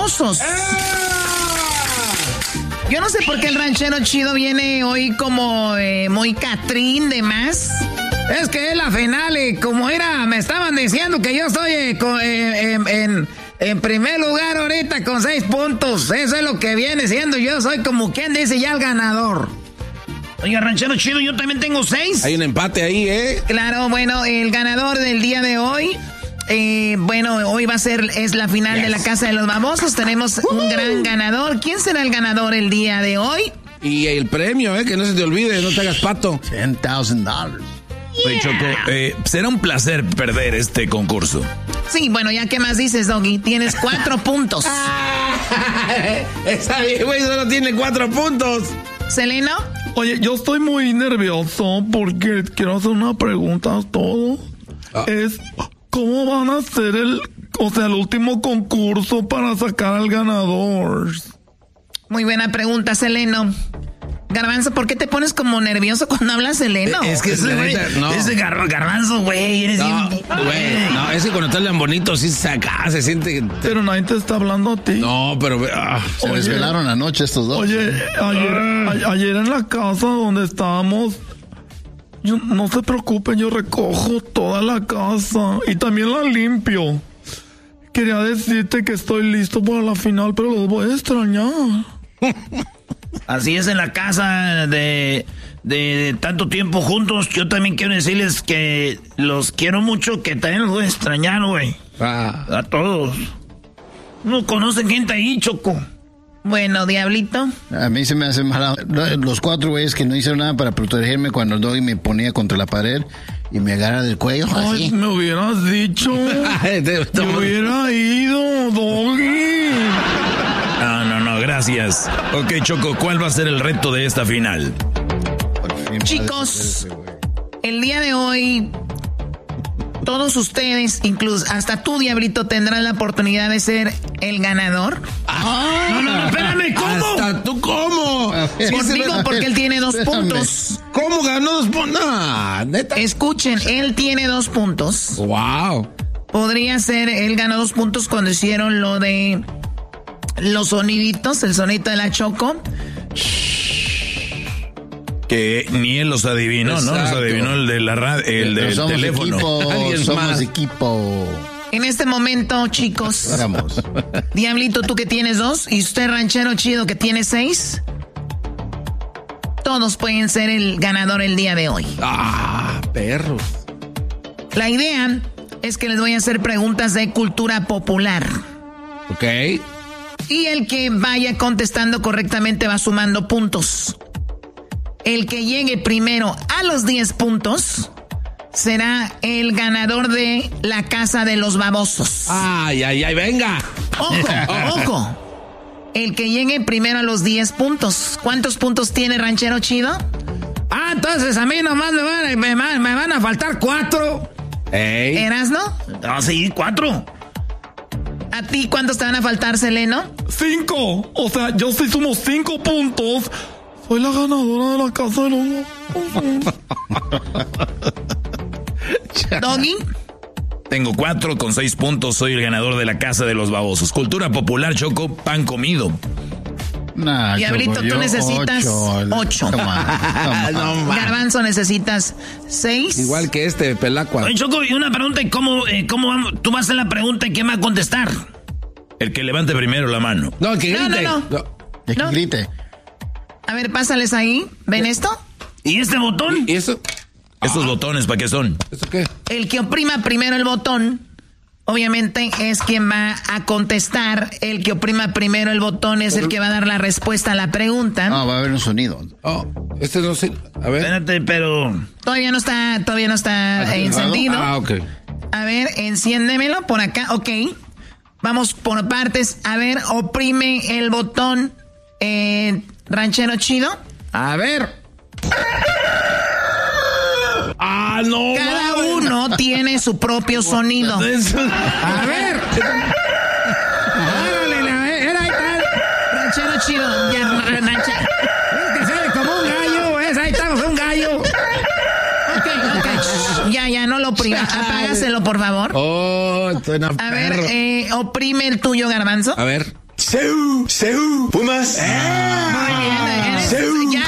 babosos. Yo no sé por qué el ranchero chido viene hoy como muy Catrín de más. Es que es la final y como era, me estaban diciendo que yo estoy en primer lugar ahorita con 6 puntos. Eso es lo que viene siendo. Yo soy como quien dice ya el ganador. Oiga, ranchero chido, yo también tengo 6. Hay un empate ahí, ¿eh? Claro, bueno, el ganador del día de hoy... hoy es la final de la Casa de los Babosos. Tenemos un gran ganador. ¿Quién será el ganador el día de hoy? Y el premio, que no se te olvide, no te hagas pato. $10,000. Oye, Choco, será un placer perder este concurso. Sí, bueno, ya qué más dices, Doggy. Tienes 4 puntos. Está bien, güey, solo tiene 4 puntos. ¿Seleno? Oye, yo estoy muy nervioso porque quiero hacer una pregunta a todos. ¿Cómo van a hacer el último concurso para sacar al ganador? Muy buena pregunta, Seleno. Garbanzo, ¿por qué te pones como nervioso cuando hablas Seleno? Es que ese güey, ese Garbanzo, güey, eres bien... No, ese cuando está tan bonito sí se siente... Pero nadie te está hablando a ti. No, pero... se desvelaron anoche estos dos. Oye, ayer en la casa donde estábamos... No se preocupen, yo recojo toda la casa y también la limpio. Quería decirte que estoy listo para la final, pero los voy a extrañar. Así es en la casa de tanto tiempo juntos. Yo también quiero decirles que los quiero mucho, que también los voy a extrañar, güey. A todos. No conocen gente ahí, Choco. Bueno, Diablito. A mí se me hace mal. Los 4 güeyes que no hicieron nada para protegerme cuando el Doggy me ponía contra la pared y me agarra del cuello. Ay, me hubieras dicho. Me hubiera ido, Doggy. No, gracias. Ok, Choco, ¿cuál va a ser el reto de esta final? Chicos, el día de hoy... Todos ustedes, incluso hasta tú, Diablito, tendrán la oportunidad de ser el ganador. No, espérame, ¿cómo? ¿Hasta tú cómo? Digo, porque él tiene 2 puntos. ¿Cómo ganó 2 puntos? No, neta. Escuchen, él tiene 2 puntos. Wow. Podría ser, él ganó 2 puntos cuando hicieron lo de los soniditos, el sonito de la Choco. Que ni él los adivinó, exacto. ¿No? Los adivinó el de la radio, el del teléfono. Somos equipo. En este momento, chicos. Vamos. Diablito, tú que tienes 2 y usted, ranchero chido, que tiene 6. Todos pueden ser el ganador el día de hoy. Perros. La idea es que les voy a hacer preguntas de cultura popular. Ok. Y el que vaya contestando correctamente va sumando puntos. El que llegue primero a los 10 puntos será el ganador de la Casa de los Babosos. Ay, venga. Ojo. El que llegue primero a los 10 puntos. ¿Cuántos puntos tiene Ranchero Chido? Entonces a mí nomás me van a faltar 4. ¿Erasno? Sí, 4. ¿A ti cuántos te van a faltar, Seleno? 5. O sea, yo sí sumo 5 puntos. Soy la ganadora de la Casa de los... ¿Doggy? Tengo 4 con 6 puntos. Soy el ganador de la Casa de los Babosos. Cultura popular, Choco, pan comido. Diablito, tú necesitas 8. Garbanzo, necesitas 6. Igual que Pelacua. Oye, Choco, y una pregunta, ¿cómo vamos? Tú vas a hacer la pregunta y ¿quién va a contestar? El que levante primero la mano. No, el que grite. No. El que grite. A ver, pásales ahí. ¿Ven esto? ¿Y este botón? ¿Y eso? ¿Estos botones para qué son? ¿Eso qué? El que oprima primero el botón, obviamente, es quien va a contestar. El que oprima primero el botón es el que va a dar la respuesta a la pregunta. Va a haber un sonido. Este no sé. A ver. Espérate, pero... Todavía no está encendido. Ok. A ver, enciéndemelo por acá. Ok. Vamos por partes. A ver, oprime el botón... Ranchero Chido. A ver. No. Cada uno tiene su propio sonido. A ver. Ahí está. Ranchero Chido. Es que sale como un gallo. Ahí estamos, un gallo. Ok. Ya, no lo oprima. Apágaselo, por favor. Estoy en A ver, oprime el tuyo, Garbanzo. A ver. Seu, Pumas. Muy bien.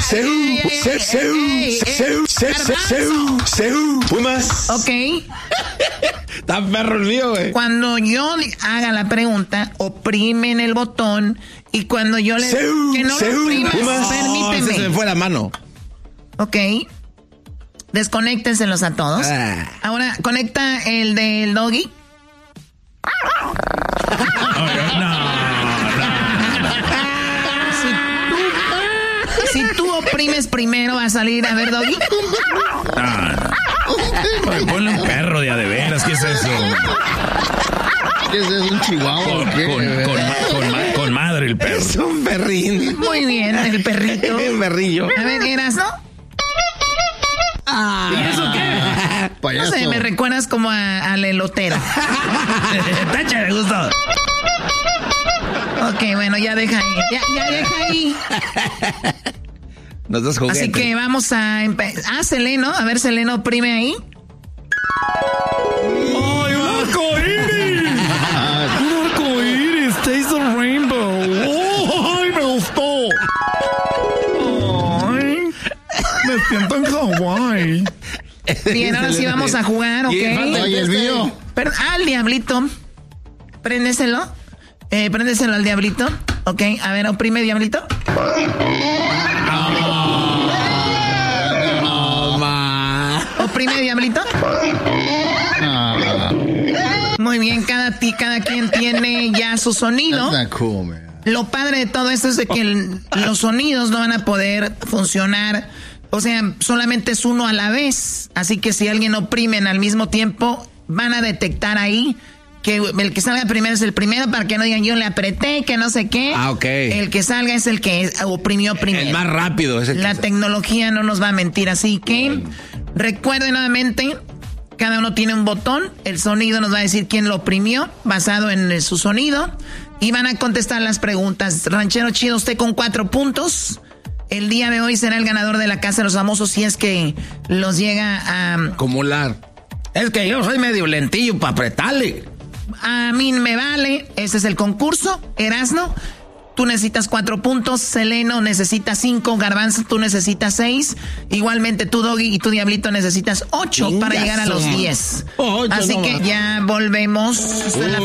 Seu, Pumas. Ok. Está perro el mío, güey. Cuando yo haga la pregunta, oprimen el botón y cuando yo le... que no lo oprimas, permíteme. Se me fue la mano. Ok. Desconéctenselos a todos. Ahora, conecta el del doggy. Si tú oprimes primero, va a salir, a ver, doggy. Oye, ponle un perro de a de veras, ¿qué es eso? ¿Qué es eso? ¿Un chihuahua? Con madre el perro. Es un perrín. Muy bien, el perrito. Un perrillo. A ver, ¿eras, no? ¿Y eso qué? Payaso. No sé, me recuerdas como a la elotera. Tacha, me gustó. Ok, bueno, ya deja ahí. Ya deja ahí. Nos das juguete. Así que vamos a empezar. Seleno. A ver, Seleno, oprime ahí. ¡Ay, un arcoíris! ¡Un arcoíris! ¡Taste the rainbow! ¡Oh, ay, me gustó! ¡Ay! Me siento en Hawái. Bien, ahora sí vamos a jugar, ¿ok? Oye, el mío. Pero, al diablito. Préndeselo. Préndeselo al diablito. Ok, a ver, oprime, diablito. Oprime, diablito. Muy bien, cada quien tiene ya su sonido. Lo padre de todo esto es de que los sonidos no van a poder funcionar. O sea, solamente es uno a la vez. Así que si alguien oprimen al mismo tiempo, van a detectar ahí que el que salga primero es el primero, para que no digan yo le apreté, que no sé qué. Ah, ok. El que salga es el que oprimió primero. El más rápido es el La tecnología no nos va a mentir, así que recuerden nuevamente, cada uno tiene un botón, el sonido nos va a decir quién lo oprimió, basado en su sonido, y van a contestar las preguntas. Ranchero Chido, usted con 4 puntos. El día de hoy será el ganador de la Casa de los Famosos si es que los llega a... acumular. Es que yo soy medio lentillo para apretarle. A mí me vale, ese es el concurso. Erasno, tú necesitas 4 puntos. Seleno necesita 5. Garbanzo, tú necesitas 6. Igualmente tú, Doggy, y tú, Diablito, necesitas 8 para llegar a los 10. Así que ya volvemos. Esta es la